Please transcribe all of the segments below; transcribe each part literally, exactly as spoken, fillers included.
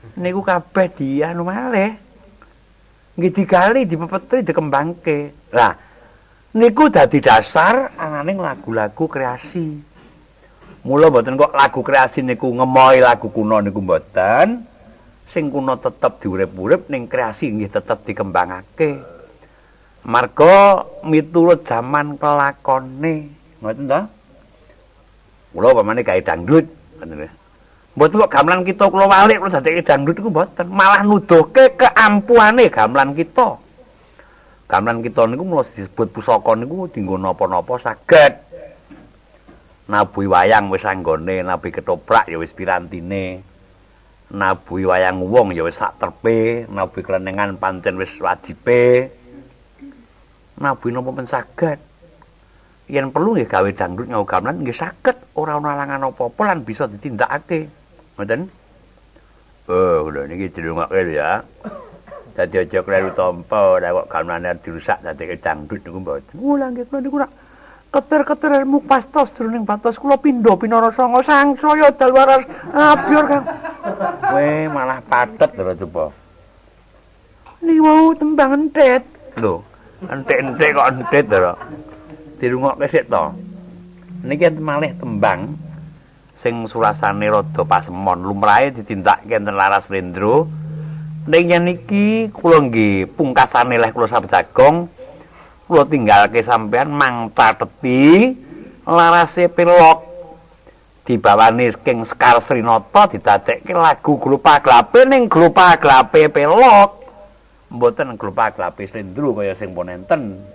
Niku kabeh dianu malih. Nggih digali, dipepetri, dikembangke. Lah, niku dadi dasar ananing lagu-lagu kreasi. Mula mboten kok lagu kreasi niku ngemohi lagu kuno niku mboten. Sing kuno tetep diurip-urip ning kreasi nggih tetep dikembangake. Marga miturut zaman kelakone. Ngoten ta? Kula pamane gawe dangdut, ngoten lho. Mboten kok gamelan kita kula walik kula dadeke dangdut iku mboten, malah nuduhke keampuane gamelan kita. Gamelan kita niku mula disebut pusaka niku dienggo napa-napa saged. Nabuhi wayang wis anggone, nabi ketoprak ya wis pirantine. Nabuhi wayang wong ya wis sak terpe, nabuhi klenengan pancen wis wajibe. Nabuhi napa men saged. Yen perlu nggih gawe dangdut ngau gamelan nggih saged, ora ana alangan apa-apa lan bisa ditindakake. Ngoten? Oh, lho niki dirungokke lho ya. Dadi aja kleru tampa, nek kok gamelane dirusak dadi dangdut niku mboten. Oh, lha nggih niku rak keter-keter ilmu pastos jroning batos kula pindha pinara sanga sangsaya dal waras abyur Kang. Weh, malah patet lho coba. Niki wau tembang entet. Lho, entek-entek kok entet lho. Dirungokke sik to. Niki malih tembang sing surasane rada pasemon lumrahe ditindakake enten Laras Rendra. Ning yen niki kula nggih pungkasane leh kula sabjagong kula tinggalke sampean mangtateti larase pelok dibawani saking Sekar Srinata didadekke lagu grup aglape ning grup aglape pelok mboten grup aglape Rendra kaya sing pun enten.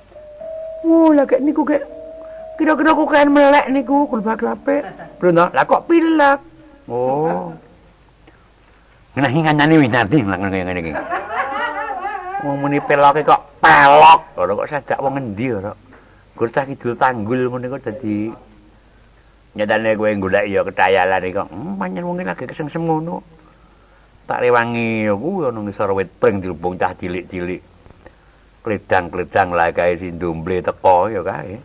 Oh, lha kek niku kek kira-kira kok kan melek niku grup aglape. Bruno, lah kok pilek. Oh. Nah, nganyani winati ngene iki. Wong muni peloke kok pelok, ora kok sajak wong endi ora. Gurcah kidul tanggul ngono kok dadi nyatane kowe golek ya ketayalan iki kok. Hmm, pancen wong lagi kesengsem ngono. Tak rewangi ya kuwi ana ngisor wit pring dilubung cah cilik-cilik. Kledang-kledang lah kae sindomble teko ya kae.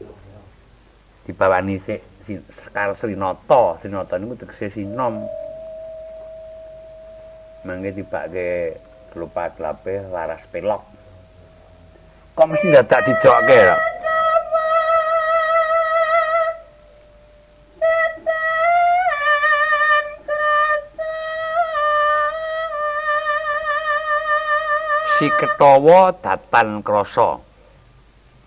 Dibawani sik Sekar Srinata, Srinata niku tegese sinom. Mangke dibake glupa-glape Laras Pelok. Kok mesti dadak dijokke lho. Si Ketawa Datan Krasa.